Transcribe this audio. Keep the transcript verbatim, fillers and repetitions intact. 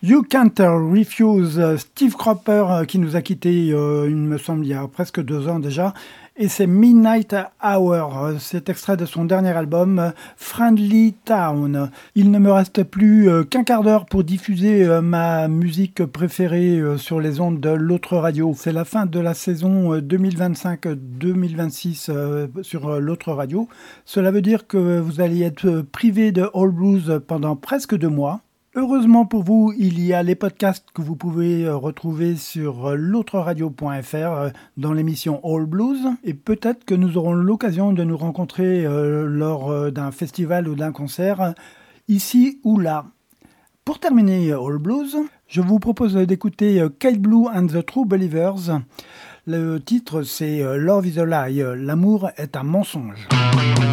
You Can't Refuse, Steve Cropper euh, qui nous a quittés, euh, il me semble, il y a presque deux ans déjà. Et c'est Midnight Hour, c'est extrait de son dernier album, Friendly Town. Il ne me reste plus euh, qu'un quart d'heure pour diffuser euh, ma musique préférée euh, sur les ondes de l'autre radio. C'est la fin de la saison euh, deux mille vingt-cinq deux mille vingt-six euh, sur euh, l'autre radio. Cela veut dire que vous allez être privé de All Blues pendant presque deux mois. Heureusement pour vous, il y a les podcasts que vous pouvez retrouver sur l'autre radio point f r dans l'émission All Blues. Et peut-être que nous aurons l'occasion de nous rencontrer lors d'un festival ou d'un concert, ici ou là. Pour terminer All Blues, je vous propose d'écouter Kate Blue and the True Believers. Le titre, c'est Love is a Lie, l'amour est un mensonge.